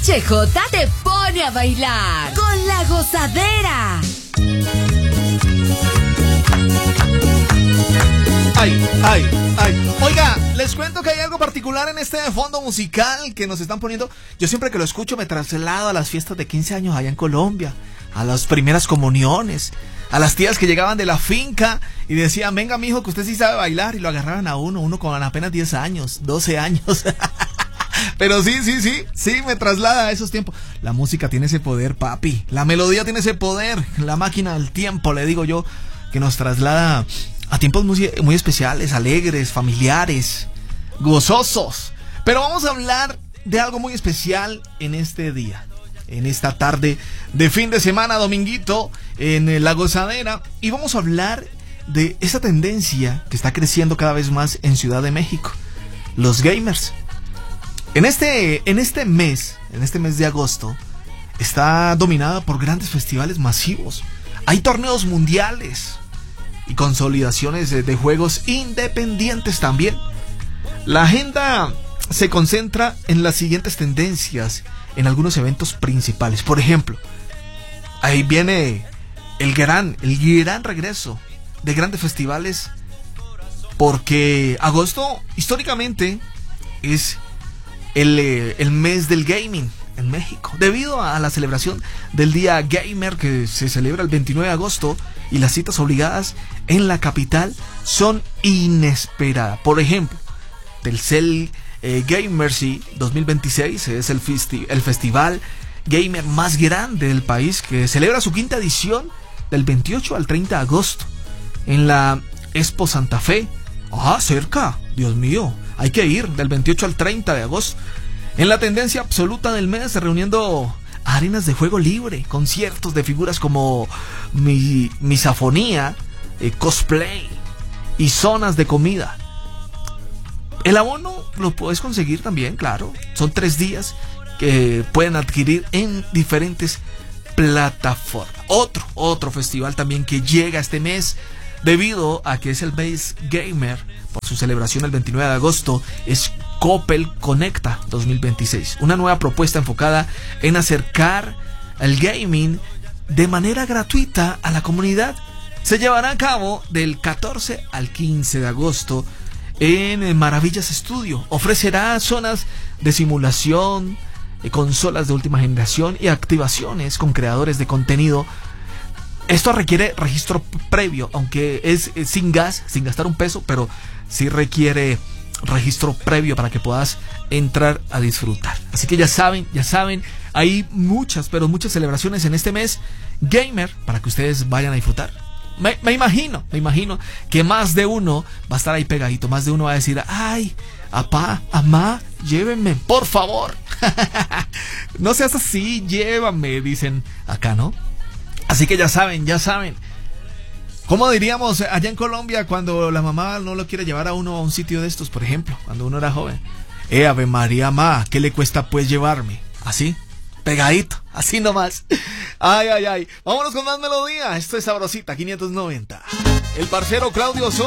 HJ te pone a bailar con La Gozadera. Ay, ay, ay. Oiga, les cuento que hay algo particular en este fondo musical que nos están poniendo. Yo siempre que lo escucho me traslado a las fiestas de 15 años allá en Colombia, a las primeras comuniones, a las tías que llegaban de la finca y decían, venga mijo que usted sí sabe bailar, y lo agarraban a uno con apenas 10 años, 12 años. Pero sí, me traslada a esos tiempos. La música tiene ese poder, papi. La melodía tiene ese poder. La máquina del tiempo, le digo yo, que nos traslada a tiempos muy especiales, alegres, familiares, gozosos. Pero vamos a hablar de algo muy especial en este día, en esta tarde de fin de semana, dominguito, en La Gozadera. Y vamos a hablar de esa tendencia que está creciendo cada vez más en Ciudad de México, los gamers. En este mes de agosto, está dominada por grandes festivales masivos. Hay torneos mundiales y consolidaciones de juegos independientes también. La agenda se concentra en las siguientes tendencias en algunos eventos principales. Por ejemplo, ahí viene el gran regreso de grandes festivales, porque agosto históricamente es el mes del gaming en México, debido a la celebración del Día Gamer que se celebra el 29 de agosto, y las citas obligadas en la capital son inesperadas. Por ejemplo, Telcel Gamercy 2026 es el festival gamer más grande del país, que celebra su quinta edición del 28 al 30 de agosto en la Expo Santa Fe. Cerca, Dios mío, hay que ir del 28 al 30 de agosto. En la tendencia absoluta del mes, reuniendo arenas de juego libre, conciertos de figuras como misafonía, cosplay y zonas de comida. El abono lo puedes conseguir también, claro. Son 3 días que pueden adquirir en diferentes plataformas. Otro festival también que llega este mes, debido a que es el Base Gamer, por su celebración el 29 de agosto, es Coppel Conecta 2026. Una nueva propuesta enfocada en acercar el gaming de manera gratuita a la comunidad. Se llevará a cabo del 14 al 15 de agosto en Maravillas Studio. Ofrecerá zonas de simulación, consolas de última generación y activaciones con creadores de contenido. Esto requiere registro previo, aunque es sin gastar un peso, pero sí requiere registro previo para que puedas entrar a disfrutar. Así que ya saben, hay muchas celebraciones en este mes gamer para que ustedes vayan a disfrutar. Me imagino que más de uno va a estar ahí pegadito, más de uno va a decir, ay, apá, amá, llévenme, por favor. No seas así, llévame, dicen acá, ¿no? Así que ya saben. ¿Cómo diríamos allá en Colombia cuando la mamá no lo quiere llevar a uno a un sitio de estos, por ejemplo, cuando uno era joven? Ave María, ma, ¿qué le cuesta pues llevarme? Así, pegadito, así nomás. Ay. Vámonos con más melodía. Esto es Sabrosita 590. El parcero Claudio